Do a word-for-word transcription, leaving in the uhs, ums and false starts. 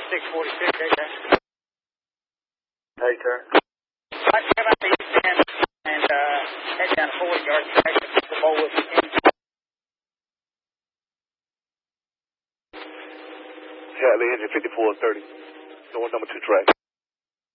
six forty-six, hey, turn. Hey, turn. I'd come out the east end and uh, head down forty yards back to the bowl with the king. Charlie, engine fifty-four thirty. Going number two track.